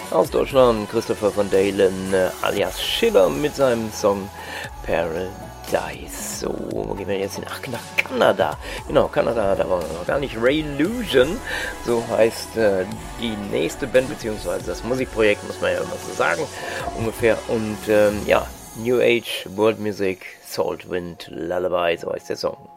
Aus Deutschland Christopher von Dalen alias Schiller mit seinem Song Paradise. So, wo gehen wir jetzt hin? Ach, nach Kanada. Genau, Kanada, da waren wir noch gar nicht. Raylusion, so heißt die nächste Band, beziehungsweise das Musikprojekt, muss man ja immer so sagen, ungefähr. Und ja, New Age, World Music, Salt Wind, Lullaby, so heißt der Song.